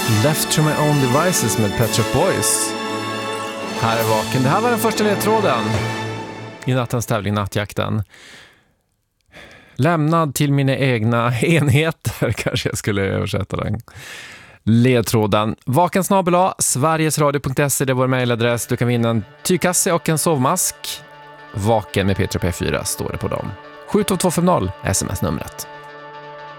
Left to my own devices med Pet Shop Boys. Här är Vaken. Det här var den första ledtråden i nattens tävling Nattjakten. Lämnad till mina egna enheter, kanske jag skulle översätta den ledtråden. Vakensnabel-a, sverigesradio.se, det är vår mejladress. Du kan vinna en tygkasse och en sovmask. Vaken med Petra P4 står det på dem. 72250 sms-numret.